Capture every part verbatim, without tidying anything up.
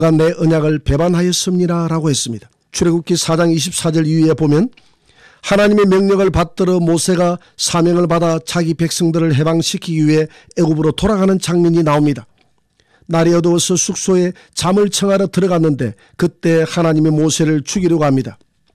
내 언약을 배반하였습니다 라고 했습니다. 출애굽기 사 장 이십사 절 이후에 보면 하나님의 명령을 받들어 모세가 사명을 받아 자기 백성들을 해방시키기 위해 애굽으로 돌아가는 장면이 나옵니다. 날이 어두워서 숙소에 잠을 청하러 들어갔는데 그때 하나님이 모세를 죽이려고 합니다.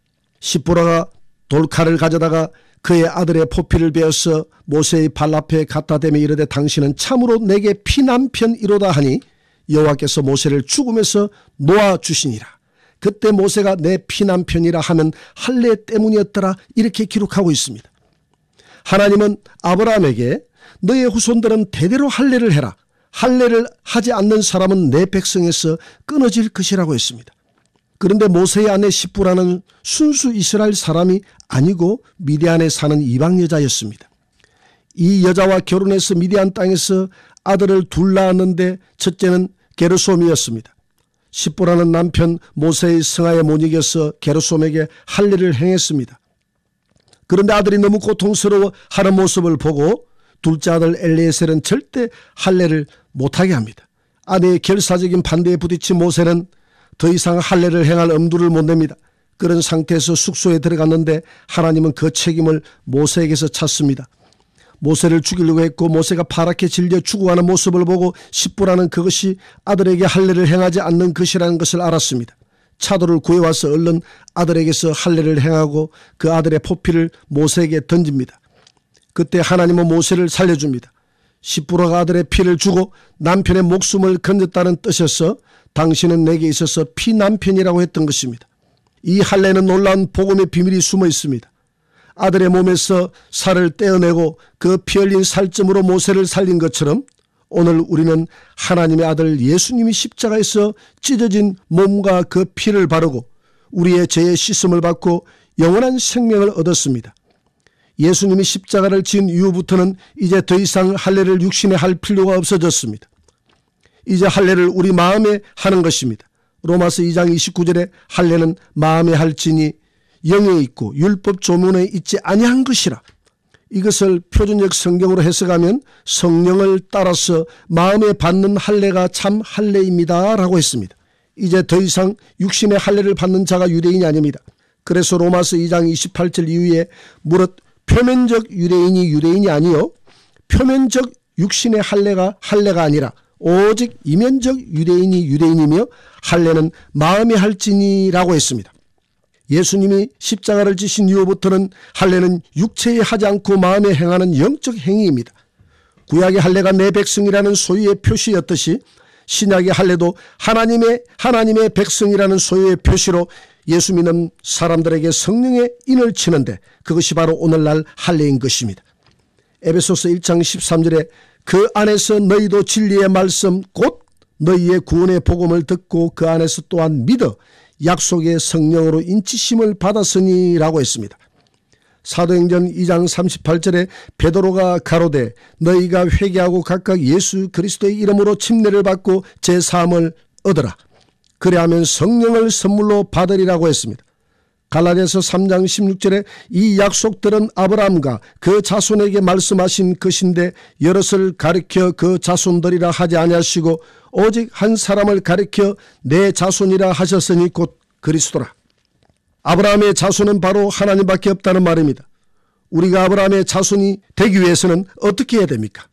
시보라가 돌칼을 가져다가 그의 아들의 포피를 베어서 모세의 발 앞에 갖다 대며 이르되 당신은 참으로 내게 피난편이로다 하니 여호와께서 모세를 죽음에서 놓아주시니라. 그때 모세가 내 피난편이라 하면 할례 때문이었더라 이렇게 기록하고 있습니다. 하나님은 아브라함에게 너의 후손들은 대대로 할례를 해라. 할례를 하지 않는 사람은 내 백성에서 끊어질 것이라고 했습니다. 그런데 모세의 아내 시프라는 순수 이스라엘 사람이 아니고 미디안에 사는 이방 여자였습니다. 이 여자와 결혼해서 미디안 땅에서 아들을 둘 낳았는데 첫째는 게르솜이었습니다. 시프라는 남편 모세의 성화에 못 이겨서 게르솜에게 할례를 행했습니다. 그런데 아들이 너무 고통스러워 하는 모습을 보고 둘째 아들 엘리에셀은 절대 할례를 못하게 합니다. 아내의 결사적인 반대에 부딪힌 모세는 더 이상 할례를 행할 엄두를 못 냅니다. 그런 상태에서 숙소에 들어갔는데 하나님은 그 책임을 모세에게서 찾습니다. 모세를 죽이려고 했고 모세가 파랗게 질려 죽어가는 모습을 보고 시프라는 그것이 아들에게 할례를 행하지 않는 것이라는 것을 알았습니다. 차도를 구해와서 얼른 아들에게서 할례를 행하고 그 아들의 포피를 모세에게 던집니다. 그때 하나님은 모세를 살려줍니다. 시프라가 아들의 피를 주고 남편의 목숨을 건졌다는 뜻에서 당신은 내게 있어서 피남편이라고 했던 것입니다. 이 할례는 놀라운 복음의 비밀이 숨어 있습니다. 아들의 몸에서 살을 떼어내고 그 피 흘린 살점으로 모세를 살린 것처럼 오늘 우리는 하나님의 아들 예수님이 십자가에서 찢어진 몸과 그 피를 바르고 우리의 죄의 씻음을 받고 영원한 생명을 얻었습니다. 예수님이 십자가를 지은 이후부터는 이제 더 이상 할례를 육신에 할 필요가 없어졌습니다. 이제 할례를 우리 마음에 하는 것입니다. 로마서 이 장 이십구 절에 할례는 마음에 할지니 영에 있고 율법 조문에 있지 아니한 것이라. 이것을 표준역 성경으로 해석하면 성령을 따라서 마음에 받는 할례가 참 할례입니다 라고 했습니다. 이제 더 이상 육신의 할례를 받는 자가 유대인이 아닙니다. 그래서 로마서 이 장 이십팔 절 이후에 무릇 표면적 유대인이 유대인이 아니요 표면적 육신의 할례가 할례가 아니라 오직 이면적 유대인이 유대인이며 할례는 마음에 할지니라고 했습니다. 예수님이 십자가를 지신 이후부터는 할례는 육체에 하지 않고 마음에 행하는 영적 행위입니다. 구약의 할례가 내 백성이라는 소유의 표시였듯이 신약의 할례도 하나님의 하나님의 백성이라는 소유의 표시로 예수 믿는 사람들에게 성령의 인을 치는데 그것이 바로 오늘날 할례인 것입니다. 에베소서 일 장 십삼 절에 그 안에서 너희도 진리의 말씀 곧 너희의 구원의 복음을 듣고 그 안에서 또한 믿어 약속의 성령으로 인치심을 받았으니 라고 했습니다. 사도행전 이 장 삼십팔 절에 베드로가 가로되 너희가 회개하고 각각 예수 그리스도의 이름으로 침례를 받고 제사함을 얻으라. 그래하면 성령을 선물로 받으리라고 했습니다. 갈라디아서 삼 장 십육 절에 이 약속들은 아브라함과 그 자손에게 말씀하신 것인데 여럿을 가리켜 그 자손들이라 하지 아니하시고 오직 한 사람을 가리켜 내 자손이라 하셨으니 곧 그리스도라. 아브라함의 자손은 바로 하나님밖에 없다는 말입니다. 우리가 아브라함의 자손이 되기 위해서는 어떻게 해야 됩니까?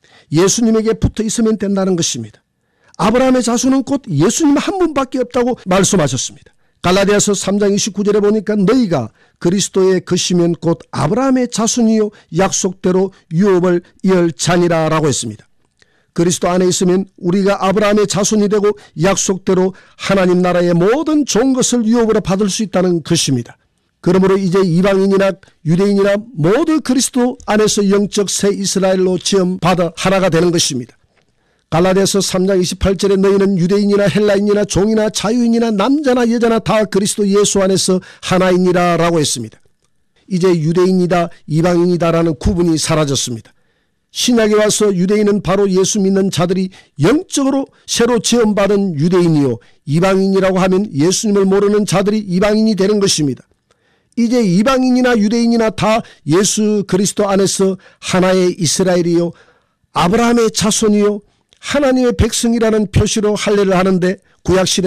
예수님에게 붙어 있으면 된다는 것입니다. 아브라함의 자손은 곧 예수님 한 분밖에 없다고 말씀하셨습니다. 갈라디아서 삼 장 이십구 절에 보니까 너희가 그리스도의 것이면 곧 아브라함의 자손이요 약속대로 유업을 이을 자니라 라고 했습니다. 그리스도 안에 있으면 우리가 아브라함의 자손이 되고 약속대로 하나님 나라의 모든 좋은 것을 유업으로 받을 수 있다는 것입니다. 그러므로 이제 이방인이나 유대인이나 모두 그리스도 안에서 영적 새 이스라엘로 지음받아 하나가 되는 것입니다. 갈라디아서 삼 장 이십팔 절에 너희는 유대인이나 헬라인이나 종이나 자유인이나 남자나 여자나 다 그리스도 예수 안에서 하나이니라 라고 했습니다. 이제 유대인이다 이방인이다 라는 구분이 사라졌습니다. 신약에 와서 유대인은 바로 예수 믿는 자들이 영적으로 새로 지음받은 유대인이요 이방인이라고 하면 예수님을 모르는 자들이 이방인이 되는 것입니다. 이제 이방인이나 유대인이나 다 예수 그리스도 안에서 하나의 이스라엘이요 아브라함의 자손이요 하나님의 백성이라는 표시로 할례를 하는데 구약시대